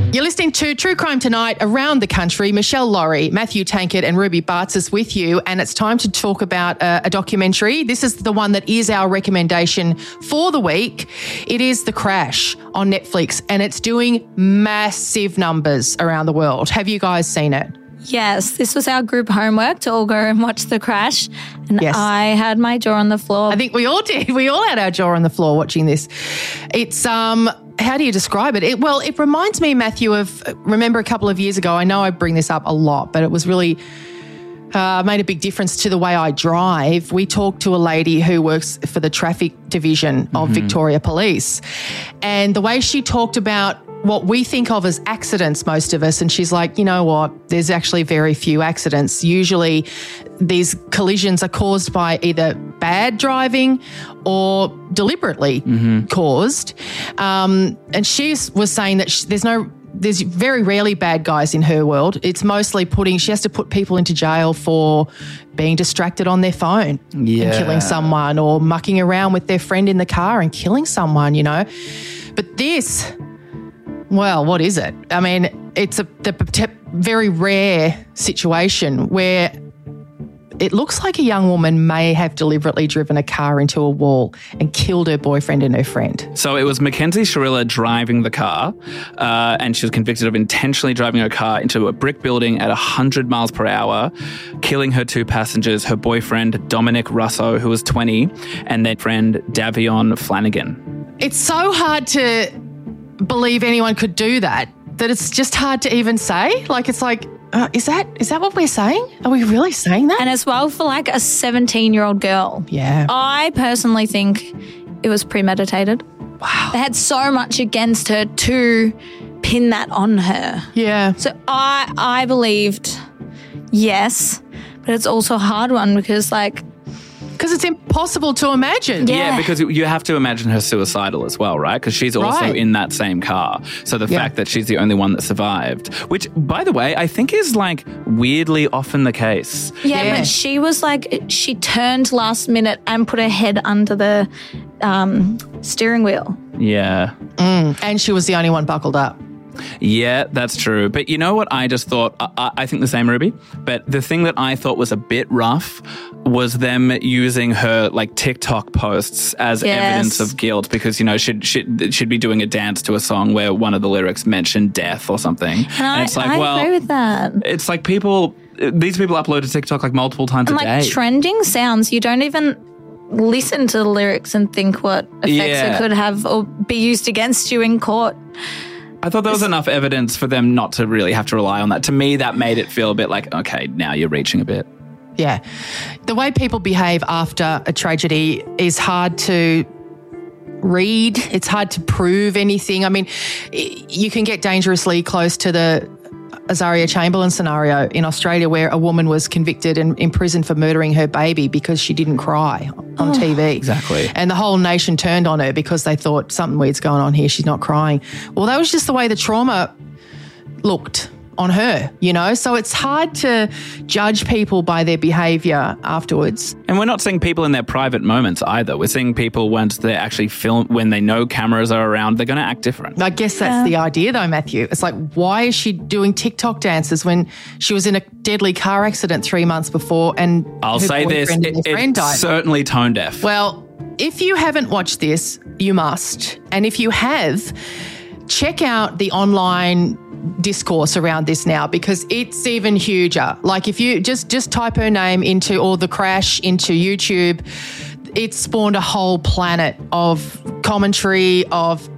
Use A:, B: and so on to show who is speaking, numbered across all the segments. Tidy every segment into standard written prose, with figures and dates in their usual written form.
A: You're listening to True Crime Tonight around the country. Michelle Laurie, Matthew Tankard and Ruby Bartz is with you, and it's time to talk about a documentary. This is the one that is our recommendation for the week. It is The Crash on Netflix, and it's doing massive numbers around the world. Have you guys seen it?
B: Yes, this was our group homework to all go and watch The Crash, and
A: Yes.
B: I had my jaw on the floor.
A: I think we all did. We all had our jaw on the floor watching this. It's how do you describe it? It reminds me, Matthew, of remember a couple of years ago. I know I bring this up a lot, but it was really made a big difference to the way I drive. We talked to a lady who works for the traffic division of Victoria Police, and the way she talked about what we think of as accidents, most of us, and she's like, you know what, there's actually very few accidents. Usually these collisions are caused by either bad driving or deliberately caused. And she was saying that there's very rarely bad guys in her world. It's mostly she has to put people into jail for being distracted on their phone and killing someone, or mucking around with their friend in the car and killing someone, you know. But this... well, what is it? I mean, it's a very rare situation where it looks like a young woman may have deliberately driven a car into a wall and killed her boyfriend and her friend.
C: So it was Mackenzie Sharilla driving the car, and she was convicted of intentionally driving her car into a brick building at 100 miles per hour, killing her two passengers, her boyfriend, Dominic Russo, who was 20, and their friend, Davion Flanagan.
A: It's so hard to believe anyone could do that it's just hard to even say. Like, it's like, is that what we're saying? Are we really saying that?
B: and as well for like a 17-year-old girl.
A: Yeah.
B: I personally think it was premeditated.
A: Wow.
B: They had so much against her to pin that on her.
A: Yeah.
B: So I believed yes, but it's also a hard one because
A: Because it's impossible to imagine.
B: Yeah.
C: Yeah, because you have to imagine her suicidal as well, right? Because she's also
A: Right.
C: in that same car. So the fact that she's the only one that survived, which, by the way, I think is like weirdly often the case.
B: Yeah, but she was she turned last minute and put her head under the steering wheel.
C: Yeah.
A: And she was the only one buckled up.
C: Yeah, that's true. But you know what I just thought? I think the same, Ruby. But the thing that I thought was a bit rough was them using her like TikTok posts as evidence of guilt, because, you know, she'd be doing a dance to a song where one of the lyrics mentioned death or something.
B: And
C: it's like,
B: I agree with that.
C: It's like these people upload to TikTok like multiple times a day.
B: Like trending sounds, you don't even listen to the lyrics and think what effects it could have or be used against you in court.
C: I thought there was enough evidence for them not to really have to rely on that. To me, that made it feel a bit like, okay, now you're reaching a bit.
A: Yeah. The way people behave after a tragedy is hard to read. It's hard to prove anything. I mean, you can get dangerously close to the Azaria Chamberlain scenario in Australia, where a woman was convicted and imprisoned for murdering her baby because she didn't cry on TV.
C: Exactly.
A: And the whole nation turned on her because they thought something weird's going on here. She's not crying. Well, that was just the way the trauma looked on her, you know? So it's hard to judge people by their behaviour afterwards.
C: And we're not seeing people in their private moments either. We're seeing people once they actually film, when they know cameras are around, they're going to act different.
A: I guess that's the idea though, Matthew. It's like, why is she doing TikTok dances when she was in a deadly car accident 3 months before and
C: I'll
A: her
C: say this,
A: boyfriend and her friend died?
C: it's certainly tone deaf.
A: Well, if you haven't watched this, you must. And if you have, check out the online discourse around this now, because it's even huger. Like, if you just type her name or The Crash into YouTube, it spawned a whole planet of commentary, of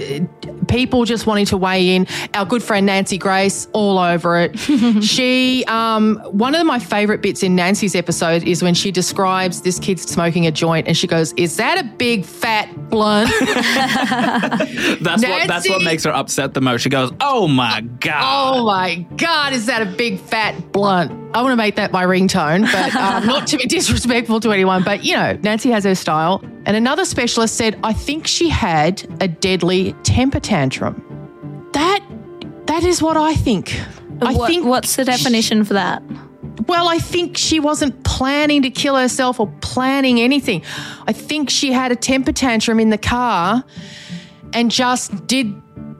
A: people just wanting to weigh in. Our good friend Nancy Grace, all over it. She, one of my favourite bits in Nancy's episode is when she describes this kid smoking a joint and she goes, "Is that a big fat blunt?"
C: That's what makes her upset the most. She goes, "Oh my God.
A: Oh my God, is that a big fat blunt?" I want to make that my ringtone, but not to be disrespectful to anyone. But, you know, Nancy has her style. And another specialist said, "I think she had a deadly temper tantrum." That is what I think.
B: What's the definition for that?
A: Well, I think she wasn't planning to kill herself or planning anything. I think she had a temper tantrum in the car and just did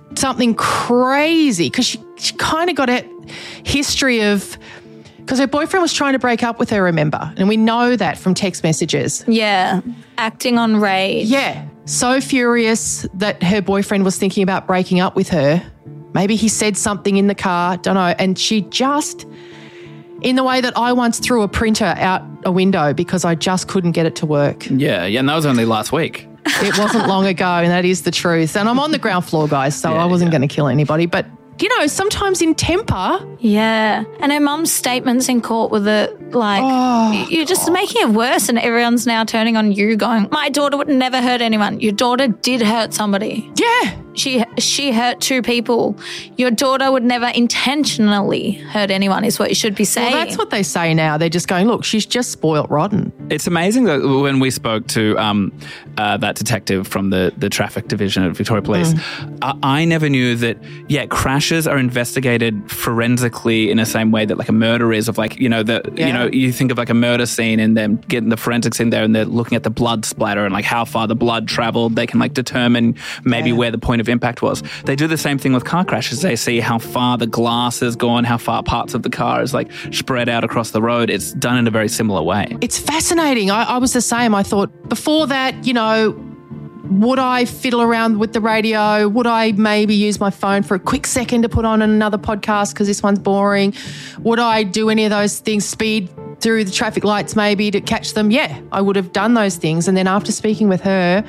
A: something crazy because she kind of got a history of, because her boyfriend was trying to break up with her, remember? And we know that from text messages.
B: Yeah, acting on rage.
A: Yeah, so furious that her boyfriend was thinking about breaking up with her. Maybe he said something in the car, don't know. And she just, in the way that I once threw a printer out a window because I just couldn't get it to work.
C: Yeah, and that was only last week.
A: It wasn't long ago, and that is the truth. And I'm on the ground floor, guys, so I wasn't going to kill anybody. But, you know, sometimes in temper.
B: Yeah. And her mum's statements in court were you're just making it worse, and everyone's now turning on you going, my daughter would never hurt anyone. Your daughter did hurt somebody.
A: Yeah.
B: She hurt 2 people. Your daughter would never intentionally hurt anyone is what you should be saying.
A: Well, that's what they say now. They're just going, look, she's just spoiled rotten.
C: It's amazing that when we spoke to that detective from the traffic division at Victoria Police, I never knew that, crashes are investigated forensically in the same way that like a murder is, of like, you know, you think of like a murder scene and them getting the forensics in there and they're looking at the blood splatter and like how far the blood traveled. They can like determine maybe where the point of impact was. They do the same thing with car crashes. They see how far the glass has gone, how far parts of the car is like spread out across the road. It's done in a very similar way.
A: It's fascinating. I was the same. I thought before that, you know, would I fiddle around with the radio? Would I maybe use my phone for a quick second to put on another podcast because this one's boring? Would I do any of those things, speed through the traffic lights maybe to catch them? Yeah, I would have done those things. And then after speaking with her,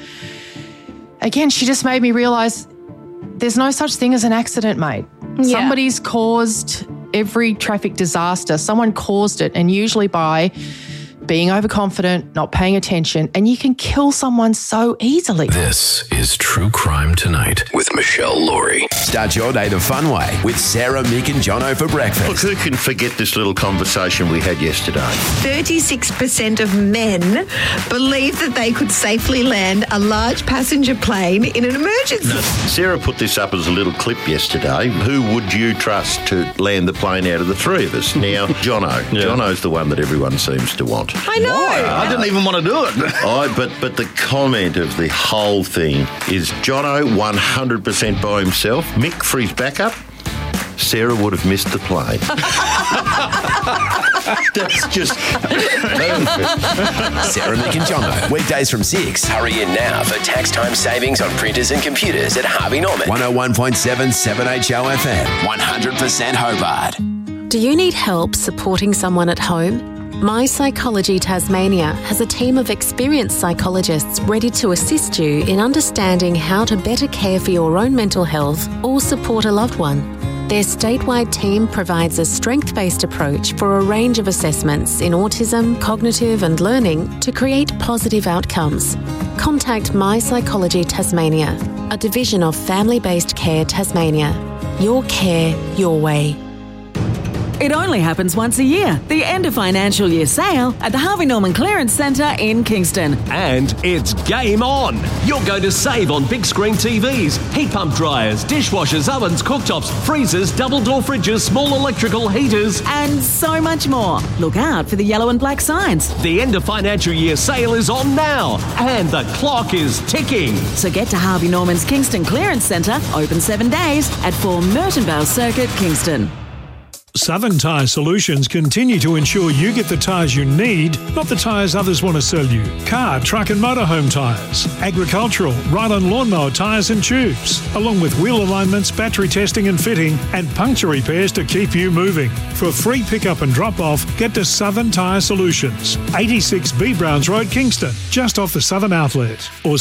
A: again, she just made me realise there's no such thing as an accident, mate. Yeah. Somebody's caused every traffic disaster. Someone caused it, and usually by being overconfident, not paying attention, and you can kill someone so easily.
D: This is True Crime Tonight with Michelle Laurie. Start your day the fun way with Sarah, Mick and Jono for breakfast.
E: Look, who can forget this little conversation we had yesterday?
F: 36% of men believe that they could safely land a large passenger plane in an emergency.
E: No, Sarah put this up as a little clip yesterday. Who would you trust to land the plane out of the 3 of us? Now, Jono. Yeah. Jono's the one that everyone seems to want.
F: I know.
G: Why? I didn't even want to do it.
E: But the comment of the whole thing is Jono 100% by himself. Mick for his backup. Sarah would have missed the plane. That's just perfect.
D: Sarah, Mick and Jono. Weekdays from 6. Hurry in now for tax time savings on printers and computers at Harvey Norman. 101.7 7HO FM. 100% Hobart.
H: Do you need help supporting someone at home? My Psychology Tasmania has a team of experienced psychologists ready to assist you in understanding how to better care for your own mental health or support a loved one. Their statewide team provides a strength-based approach for a range of assessments in autism, cognitive and learning to create positive outcomes. Contact My Psychology Tasmania, a division of Family-Based Care Tasmania. Your care, your way.
I: It only happens once a year, the end of financial year sale at the Harvey Norman Clearance Centre in Kingston.
J: And it's game on. You're going to save on big screen TVs, heat pump dryers, dishwashers, ovens, cooktops, freezers, double door fridges, small electrical heaters.
I: And so much more. Look out for the yellow and black signs.
J: The end of financial year sale is on now and the clock is ticking.
I: So get to Harvey Norman's Kingston Clearance Centre, open 7 days at 4 Mertonvale Circuit, Kingston.
K: Southern Tyre Solutions continue to ensure you get the tyres you need, not the tyres others want to sell you. Car, truck and motorhome tyres, agricultural, ride-on lawnmower tyres and tubes, along with wheel alignments, battery testing and fitting, and puncture repairs to keep you moving. For free pickup and drop-off, get to Southern Tyre Solutions, 86 B Browns Road, Kingston, just off the Southern Outlet, or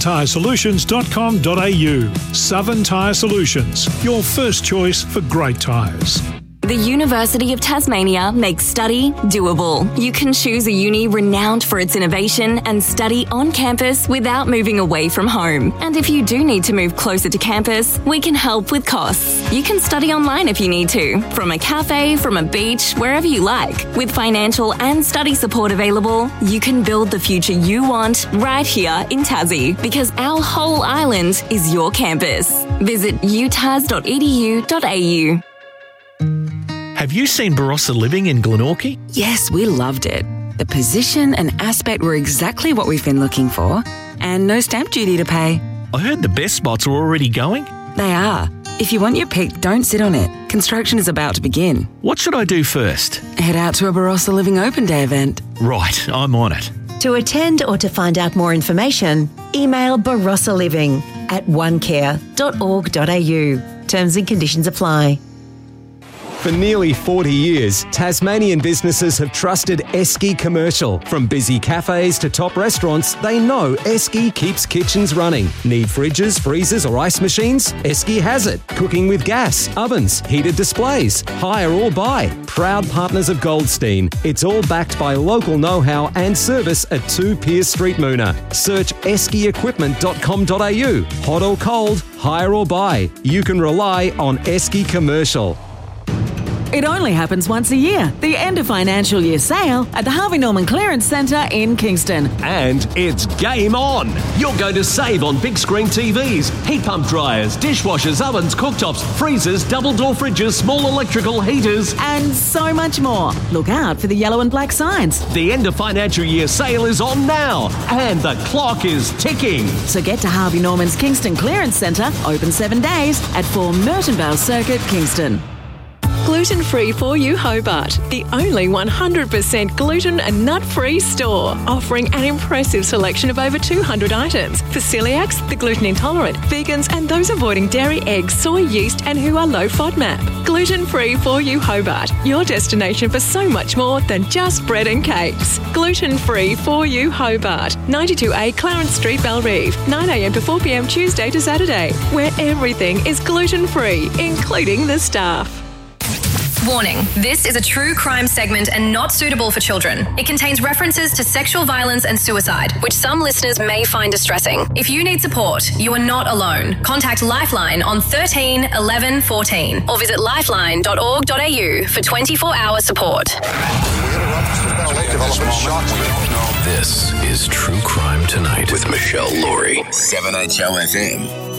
K: southerntyresolutions.com.au. Southern Tyre Solutions, your first choice for great tyres.
L: The University of Tasmania makes study doable. You can choose a uni renowned for its innovation and study on campus without moving away from home. And if you do need to move closer to campus, we can help with costs. You can study online if you need to, from a cafe, from a beach, wherever you like. With financial and study support available, you can build the future you want right here in Tassie, because our whole island is your campus. Visit utas.edu.au.
M: Have you seen Barossa Living in Glenorchy?
N: Yes, we loved it. The position and aspect were exactly what we've been looking for, and no stamp duty to pay.
M: I heard the best spots are already going.
N: They are. If you want your pick, don't sit on it. Construction is about to begin.
M: What should I do first?
N: Head out to a Barossa Living Open Day event.
M: Right, I'm on it.
F: To attend or to find out more information, email barossaliving@onecare.org.au. Terms and conditions apply.
O: For nearly 40 years, Tasmanian businesses have trusted Esky Commercial. From busy cafes to top restaurants, they know Esky keeps kitchens running. Need fridges, freezers or ice machines? Esky has it. Cooking with gas, ovens, heated displays. Hire or buy. Proud partners of Goldstein. It's all backed by local know-how and service at 2 Pierce Street, Moona. Search eskyequipment.com.au. Hot or cold, hire or buy. You can rely on Esky Commercial.
I: It only happens once a year. The end of financial year sale at the Harvey Norman Clearance Centre in Kingston.
J: And it's game on. You're going to save on big screen TVs, heat pump dryers, dishwashers, ovens, cooktops, freezers, double door fridges, small electrical heaters.
I: And so much more. Look out for the yellow and black signs.
J: The end of financial year sale is on now. And the clock is ticking.
I: So get to Harvey Norman's Kingston Clearance Centre, open 7 days at 4 Merton Vale Circuit, Kingston.
P: Gluten-free for you Hobart, the only 100% gluten and nut-free store, offering an impressive selection of over 200 items for celiacs, the gluten intolerant, vegans and those avoiding dairy, eggs, soy, yeast and who are low FODMAP. Gluten-free for you Hobart, your destination for so much more than just bread and cakes. Gluten-free for you Hobart, 92A Clarence Street, Bellerive, 9am to 4pm Tuesday to Saturday, where everything is gluten-free, including the staff.
Q: Warning, this is a true crime segment and not suitable for children. It contains references to sexual violence and suicide, which some listeners may find distressing. If you need support, you are not alone. Contact Lifeline on 13 11 14 or visit lifeline.org.au for 24-hour support.
D: This is True Crime Tonight with Michelle Laurie. 7HO FM.